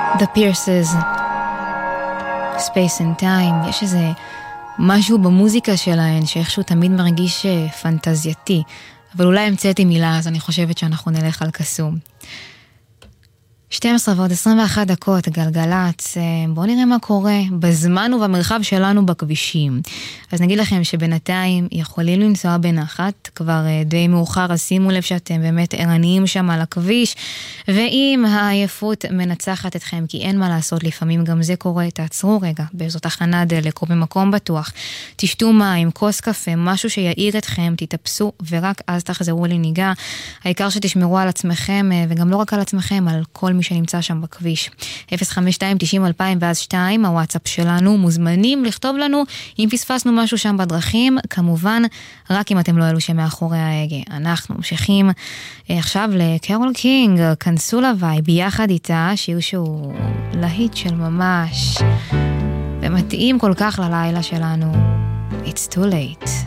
The Pierces, Space and Time. יש איזה משהו במוזיקה שלהן שאיכשהו תמיד מרגיש פנטזייתי, אבל אולי המצאתי מילה, אז אני חושבת שאנחנו נלך על קסום. 12:21, גלגלץ. בואו נראה מה קורה בזמן ובמרחב שלנו בכבישים. אז נגיד לכם שבינתיים יכולים לנסוע בנחת, כבר די מאוחר, אז שימו לב שאתם באמת ערניים שם על הכביש, ואם העייפות מנצחת אתכם, כי אין מה לעשות, לפעמים גם זה קורה, תעצרו רגע באיזו תחנת דלק או במקום בטוח, תשתו מים, כוס קפה, משהו שיעיר אתכם, תתאפסו, ורק אז תחזרו לנהיגה. העיקר שתשמרו על עצמכם, וגם לא רק על עצמכם, על כל מי שנמצא שם בכביש. 052-90-2000 ואז 2, הוואטסאפ שלנו, מוזמנים לכתוב לנו אם פספסנו משהו שם בדרכים, כמובן רק אם אתם לא אלו שמאחורי ההגה. אנחנו ממשיכים עכשיו לקרול קינג, כנסו לוואי ביחד איתה, שיר שהוא להיט של ממש, ומתאים כל כך ללילה שלנו. It's too late.